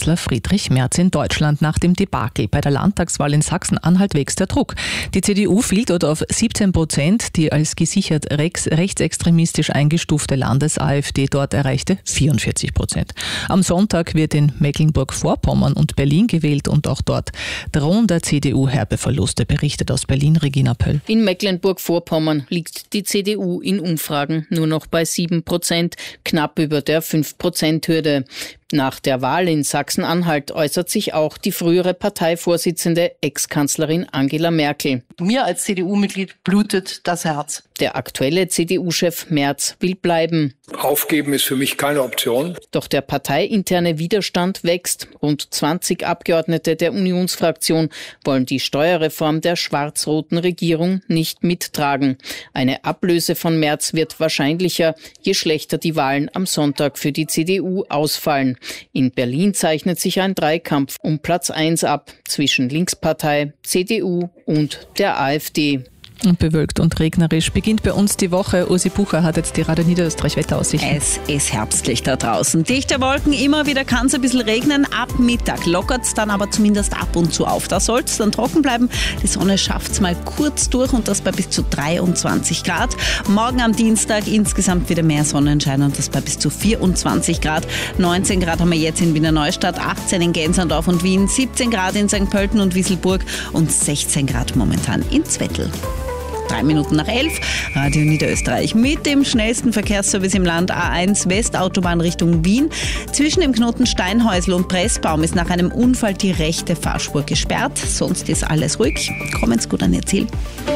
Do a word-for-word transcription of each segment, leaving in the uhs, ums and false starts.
Kanzler Friedrich Merz in Deutschland. Nach dem Debakel bei der Landtagswahl in Sachsen-Anhalt wächst der Druck. Die C D U fiel dort auf siebzehn Prozent, die als gesichert rechts, rechtsextremistisch eingestufte Landes-A f D dort erreichte vierundvierzig Prozent. Am Sonntag wird in Mecklenburg-Vorpommern und Berlin gewählt und auch dort drohen der C D U herbe Verluste, berichtet aus Berlin Regina Pöll. In Mecklenburg-Vorpommern liegt die C D U in Umfragen nur noch bei sieben Prozent, knapp über der fünf Prozent Hürde. Nach der Wahl in Sachsen-Anhalt äußert sich auch die frühere Parteivorsitzende Ex-Kanzlerin Angela Merkel. Mir als C D U-Mitglied blutet das Herz. Der aktuelle C D U-Chef Merz will bleiben. Aufgeben ist für mich keine Option. Doch der parteiinterne Widerstand wächst. Rund zwanzig Abgeordnete der Unionsfraktion wollen die Steuerreform der schwarz-roten Regierung nicht mittragen. Eine Ablöse von Merz wird wahrscheinlicher, je schlechter die Wahlen am Sonntag für die C D U ausfallen. In Berlin zeichnet sich ein Dreikampf um Platz eins ab zwischen Linkspartei, C D U und der A f D. Und bewölkt und regnerisch beginnt bei uns die Woche. Ursi Bucher hat jetzt die Radio Niederösterreich Wetteraussichten. Es ist herbstlich da draußen. Dichte Wolken, immer wieder kann es ein bisschen regnen. Ab Mittag lockert es dann aber zumindest ab und zu auf. Da soll es dann trocken bleiben. Die Sonne schafft es mal kurz durch und das bei bis zu dreiundzwanzig Grad. Morgen am Dienstag insgesamt wieder mehr Sonnenschein und das bei bis zu vierundzwanzig Grad. neunzehn Grad haben wir jetzt in Wiener Neustadt, achtzehn in Gänserndorf und Wien, siebzehn Grad in Sankt Pölten und Wieselburg und sechzehn Grad momentan in Zwettl. Drei Minuten nach elf, Radio Niederösterreich mit dem schnellsten Verkehrsservice im Land, A eins Westautobahn Richtung Wien. Zwischen dem Knoten Steinhäusl und Pressbaum ist nach einem Unfall die rechte Fahrspur gesperrt. Sonst ist alles ruhig. Kommen Sie gut an Ihr Ziel.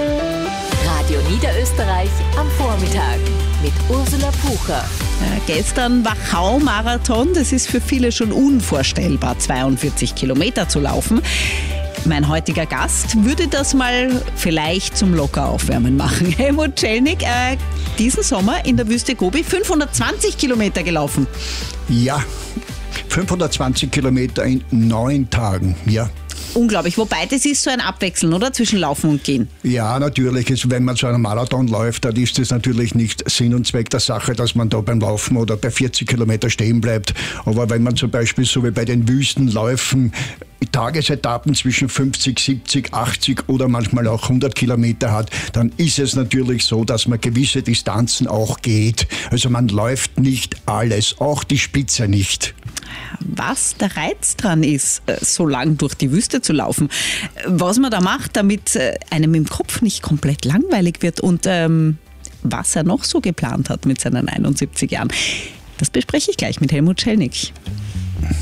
Radio Niederösterreich am Vormittag mit Ursula Pucher. Ja, gestern Wachau-Marathon. Das ist für viele schon unvorstellbar, zweiundvierzig Kilometer zu laufen. Mein heutiger Gast würde das mal vielleicht zum Lockeraufwärmen machen. Helmut Celnik, äh, diesen Sommer in der Wüste Gobi fünfhundertzwanzig Kilometer gelaufen. Ja, fünfhundertzwanzig Kilometer in neun Tagen, ja. Unglaublich, wobei das ist so ein Abwechseln, oder? Zwischen Laufen und Gehen. Ja, natürlich. Ist, wenn man so einen Marathon läuft, dann ist es natürlich nicht Sinn und Zweck der Sache, dass man da beim Laufen oder bei vierzig Kilometer stehen bleibt. Aber wenn man zum Beispiel so wie bei den Wüstenläufen Tagesetappen zwischen fünfzig, siebzig, achtzig oder manchmal auch hundert Kilometer hat, dann ist es natürlich so, dass man gewisse Distanzen auch geht. Also man läuft nicht alles, auch die Spitze nicht. Was der Reiz dran ist, so lang durch die Wüste zu laufen, was man da macht, damit einem im Kopf nicht komplett langweilig wird und ähm, was er noch so geplant hat mit seinen einundsiebzig Jahren, das bespreche ich gleich mit Helmut Celnik.